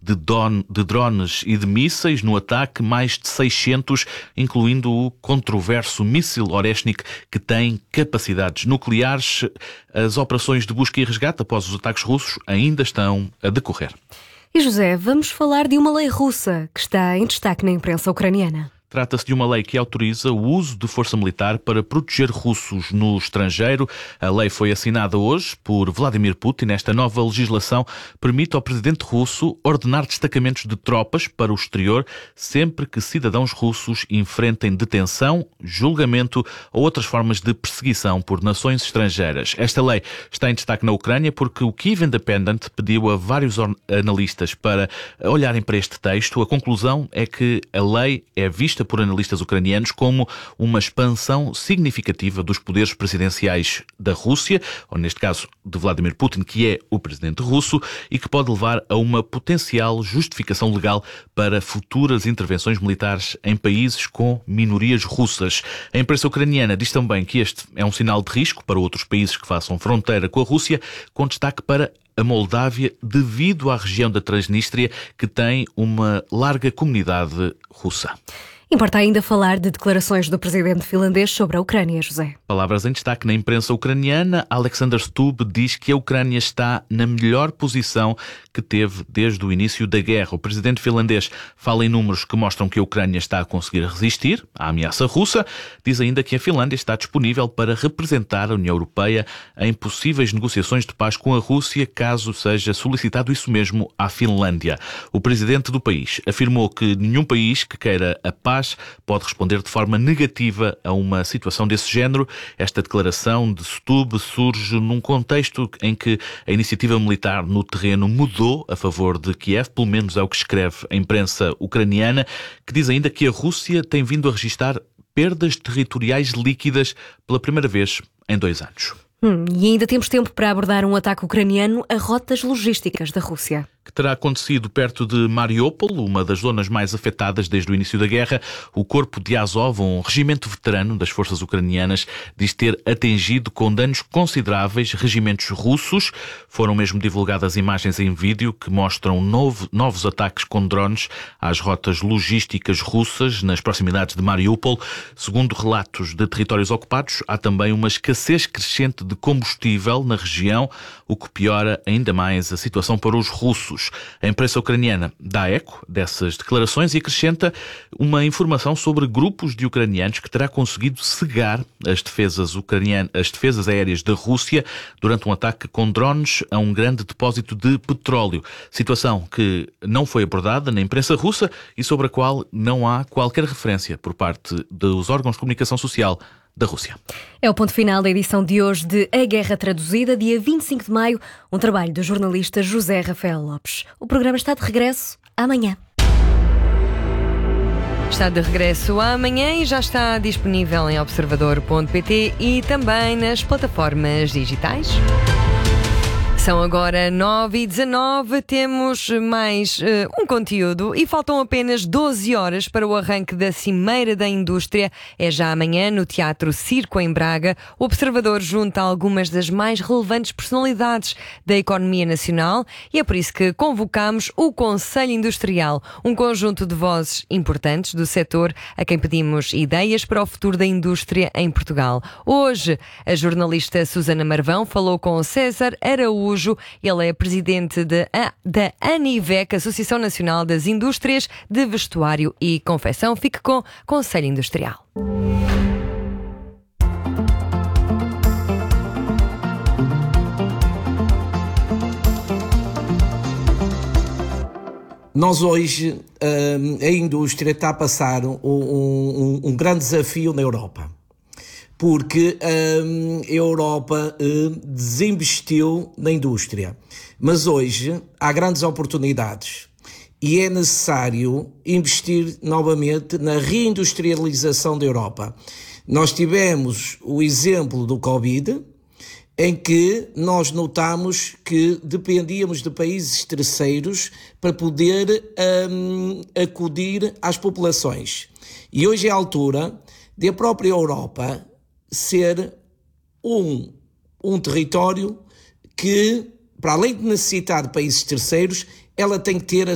de drones e de mísseis no ataque, mais de 600, incluindo o controverso míssil Oreshnik, que tem capacidades nucleares. As operações de busca e resgate após os ataques russos ainda estão a decorrer. E José, vamos falar de uma lei russa que está em destaque na imprensa ucraniana. Trata-se de uma lei que autoriza o uso de força militar para proteger russos no estrangeiro. A lei foi assinada hoje por Vladimir Putin. Esta nova legislação permite ao presidente russo ordenar destacamentos de tropas para o exterior sempre que cidadãos russos enfrentem detenção, julgamento ou outras formas de perseguição por nações estrangeiras. Esta lei está em destaque na Ucrânia porque o Kyiv Independent pediu a vários analistas para olharem para este texto. A conclusão é que a lei é vista por analistas ucranianos como uma expansão significativa dos poderes presidenciais da Rússia, ou neste caso de Vladimir Putin, que é o presidente russo, e que pode levar a uma potencial justificação legal para futuras intervenções militares em países com minorias russas. A imprensa ucraniana diz também que este é um sinal de risco para outros países que façam fronteira com a Rússia, com destaque para a Moldávia, devido à região da Transnistria, que tem uma larga comunidade russa. Importa ainda falar de declarações do presidente finlandês sobre a Ucrânia, José. Palavras em destaque na imprensa ucraniana. Alexander Stubb diz que a Ucrânia está na melhor posição que teve desde o início da guerra. O presidente finlandês fala em números que mostram que a Ucrânia está a conseguir resistir à ameaça russa. Diz ainda que a Finlândia está disponível para representar a União Europeia em possíveis negociações de paz com a Rússia, caso seja solicitado isso mesmo à Finlândia. O presidente do país afirmou que nenhum país que queira a paz pode responder de forma negativa a uma situação desse género. Esta declaração de Stubb surge num contexto em que a iniciativa militar no terreno mudou a favor de Kiev, pelo menos é o que escreve a imprensa ucraniana, que diz ainda que a Rússia tem vindo a registrar perdas territoriais líquidas pela primeira vez em 2 anos. E ainda temos tempo para abordar um ataque ucraniano a rotas logísticas da Rússia. Que terá acontecido perto de Mariupol, uma das zonas mais afetadas desde o início da guerra. O corpo de Azov, um regimento veterano das forças ucranianas, diz ter atingido com danos consideráveis regimentos russos. Foram mesmo divulgadas imagens em vídeo que mostram novos ataques com drones às rotas logísticas russas nas proximidades de Mariupol. Segundo relatos de territórios ocupados, há também uma escassez crescente de combustível na região, o que piora ainda mais a situação para os russos. A imprensa ucraniana dá eco dessas declarações e acrescenta uma informação sobre grupos de ucranianos que terá conseguido cegar as defesas aéreas da Rússia durante um ataque com drones a um grande depósito de petróleo. Situação que não foi abordada na imprensa russa e sobre a qual não há qualquer referência por parte dos órgãos de comunicação social da Rússia. É o ponto final da edição de hoje de A Guerra Traduzida, dia 25 de maio, um trabalho do jornalista José Rafael Lopes. O programa está de regresso amanhã. Está de regresso amanhã e já está disponível em observador.pt e também nas plataformas digitais. São agora 9h19, temos mais um conteúdo e faltam apenas 12 horas para o arranque da Cimeira da Indústria. É já amanhã no Teatro Circo em Braga. O Observador junta algumas das mais relevantes personalidades da economia nacional e é por isso que convocamos o Conselho Industrial, um conjunto de vozes importantes do setor a quem pedimos ideias para o futuro da indústria em Portugal. Hoje, a jornalista Susana Marvão falou com César Araújo. Ele é presidente da ANIVEC, Associação Nacional das Indústrias de Vestuário e Confecção. Fique com Conselho Industrial. Nós hoje, a indústria está a passar um grande desafio na Europa. Porque a Europa desinvestiu na indústria. Mas hoje há grandes oportunidades e é necessário investir novamente na reindustrialização da Europa. Nós tivemos o exemplo do Covid, em que nós notamos que dependíamos de países terceiros para poder acudir às populações. E hoje é a altura de a própria Europa ser um território que, para além de necessitar de países terceiros, ela tem que ter a